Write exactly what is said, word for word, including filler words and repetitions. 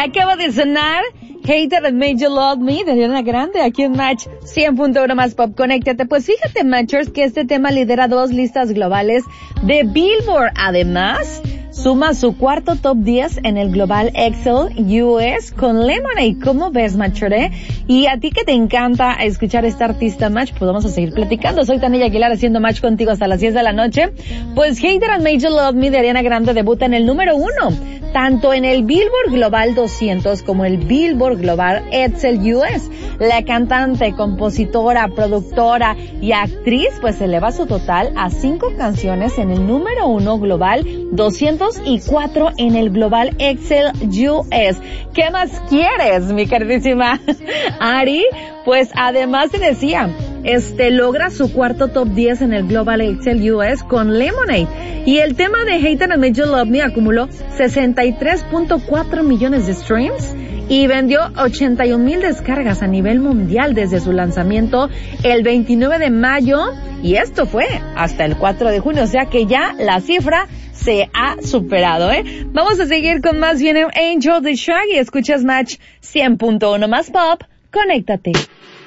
Acaba de sonar Hater That Made You Love Me de Ariana Grande aquí en Match cien punto uno más Pop. Conéctate. Pues fíjate, Matchers, que este tema lidera dos listas globales de Billboard. Además, suma su cuarto top diez en el Global Excel U S con Lemonade. ¿Cómo ves, Matcher? Y a ti que te encanta escuchar esta artista, Match, pues vamos a seguir platicando. Soy Tania Aguilar haciendo Match contigo hasta las diez de la noche. Pues Hater That Made You Love Me de Ariana Grande debuta en el número uno, tanto en el Billboard Global doscientos como el Billboard Global Excel U S. La cantante, compositora, productora y actriz pues eleva su total a cinco canciones en el número uno Global doscientos y cuatro en el Global Excel U S. ¿Qué más quieres, mi queridísima Ari? Pues además te decía, este logra su cuarto top diez en el Global Excel U S con Lemonade. Y el tema de Hater That Made You Love Me acumuló sesenta y tres punto cuatro millones de streams y vendió ochenta y un mil descargas a nivel mundial desde su lanzamiento el veintinueve de mayo. Y esto fue hasta el cuatro de junio, o sea que ya la cifra se ha superado, ¿eh? Vamos a seguir con más bien Angel de Shaggy. Escuchas Match cien punto uno más Pop. Conéctate.